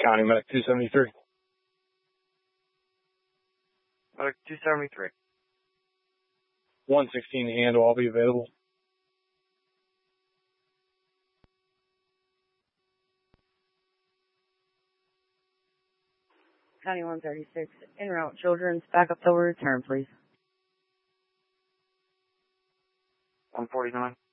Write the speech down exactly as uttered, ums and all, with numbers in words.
County Medic two seventy-three. Medic two seventy-three. one sixteen to handle. I'll be available. County one thirty-six, en route children's backup till return, please. one forty-nine.